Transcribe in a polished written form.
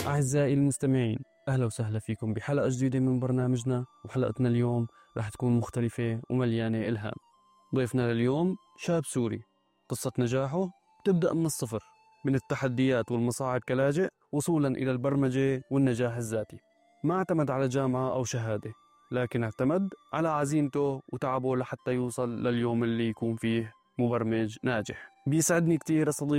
أعزائي المستمعين، أهلا وسهلا فيكم بحلقة جديدة من برنامجنا. وحلقتنا اليوم راح تكون مختلفة ومليانة إلهام. ضيفنا لليوم شاب سوري، قصة نجاحه تبدأ من الصفر، من التحديات والمصاعب كلاجئ وصولا إلى البرمجة والنجاح الذاتي. ما اعتمد على جامعة أو شهادة، لكن اعتمد على عزيمته وتعبه لحتى يوصل لليوم اللي يكون فيه مبرمج ناجح. بيسعدني كتير أستضيف